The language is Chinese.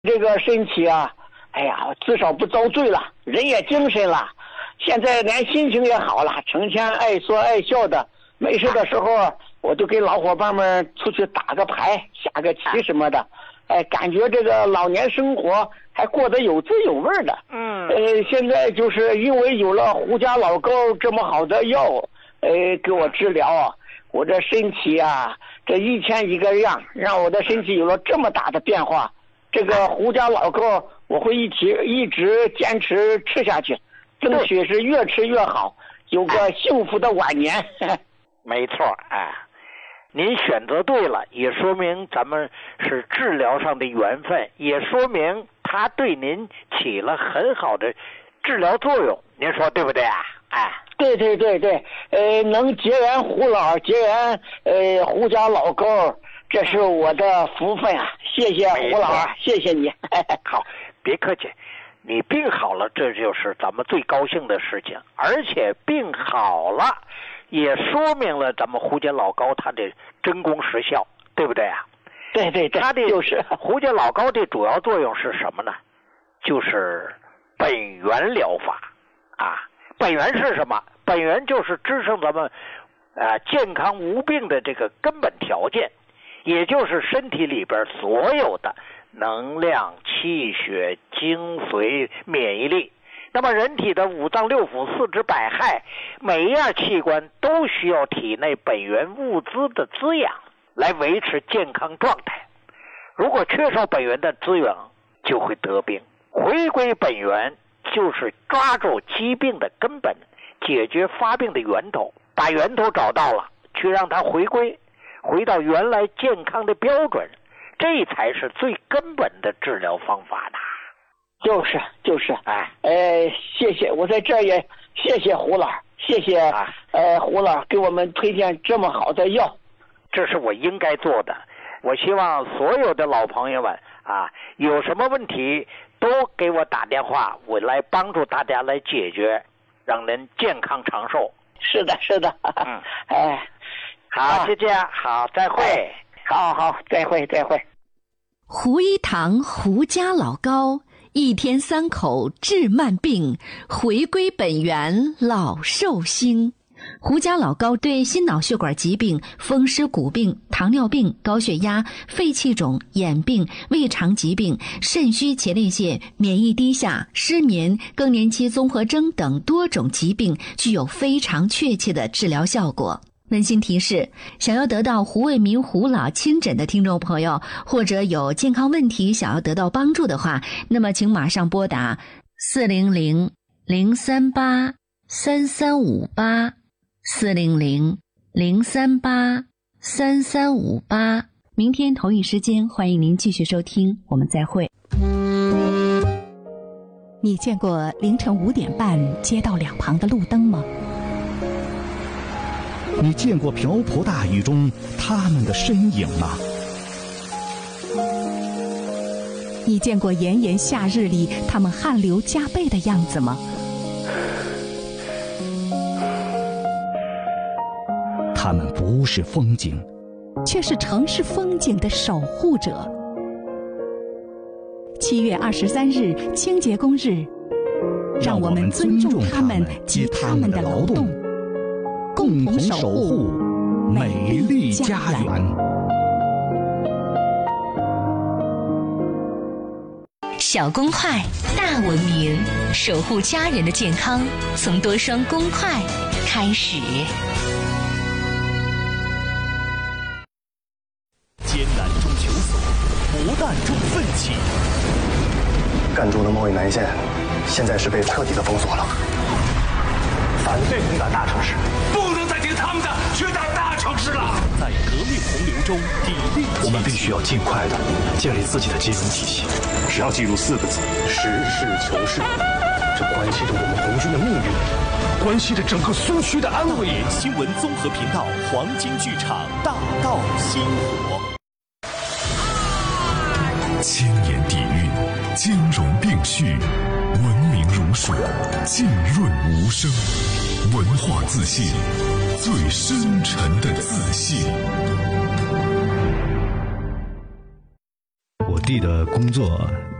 这个身体啊，哎呀，至少不遭罪了，人也精神了，现在连心情也好了，成天爱说爱笑的。没事的时候，我就跟老伙伴们出去打个牌、下个棋什么的。哎，感觉这个老年生活还过得有滋有味的。现在就是因为有了胡家老高这么好的药，给我治疗啊，我这身体啊，这一天一个样，让我的身体有了这么大的变化。这个胡家老高我会一直坚持吃下去，争取是越吃越好，有个幸福的晚年。 没错，哎，您选择对了，也说明咱们是治疗上的缘分，也说明它对您起了很好的治疗作用，您说对不对啊？哎， 对，能结缘胡老，结缘胡家老高，这是我的福分啊！谢谢胡老，谢谢你。 好，别客气，你病好了，这就是咱们最高兴的事情，而且病好了，也说明了咱们胡家老高他的真功实效，对不对啊？ 对， 他的就是胡家老高的主要作用是什么呢？就是本源疗法啊。本源是什么？本源就是支撑咱们健康无病的这个根本条件，也就是身体里边所有的能量、气血、精髓、免疫力。那么人体的五脏六腑、四肢百骸，每一样器官都需要体内本源物资的滋养来维持健康状态。如果缺少本源的滋养，就会得病。回归本源就是抓住疾病的根本，解决发病的源头，把源头找到了，去让它回到原来健康的标准，这才是最根本的治疗方法呢。 就是，谢谢，我在这儿也谢谢胡老，谢谢胡老给我们推荐这么好的药， 这是我应该做的。我希望所有的老朋友们啊，有什么问题都给我打电话，我来帮助大家来解决，让人健康长寿。 是的， 好，就这样，好，再会。 好，再会。 胡一堂胡家老高，一天3口治慢病，回归本源老寿星。胡家老高对心脑血管疾病、风湿骨病、糖尿病、高血压、肺气肿、眼病、胃肠疾病、肾虚前列腺、免疫低下、失眠、更年期综合征等多种疾病具有非常确切的治疗效果。温馨提示，想要得到胡卫民胡老亲诊的听众朋友，或者有健康问题想要得到帮助的话，那么请马上拨打400-038-3358 400-038-3358。明天同一时间，欢迎您继续收听，我们再会。 你见过凌晨5点半街道两旁的路灯吗？ 你见过瓢泼大雨中他们的身影吗？ 你见过炎炎夏日里他们汗流浃背的样子吗？ 他们不是风景， 却是城市风景的守护者。7月23日清洁工日，让我们尊重他们及他们的劳动，共同守护美丽家园。 小公筷，大文明，守护家人的健康，从多双公筷开始。 艰难中求索，磨难中奋起。 赣州的贸易南线现在是被彻底的封锁了。反对攻打大城市， 不能再听他们的，去打大城市了。在革命洪流中砥砺， 我们必须要尽快的建立自己的金融体系。 只要记住4个字：实事求是。 这关系着我们红军的命运， 关系着整个苏区的安危。 大连新闻综合频道黄金剧场大道星火。 千年底蕴，兼容并蓄，文明如水，浸润无声，文化自信，最深沉的自信。 力的工作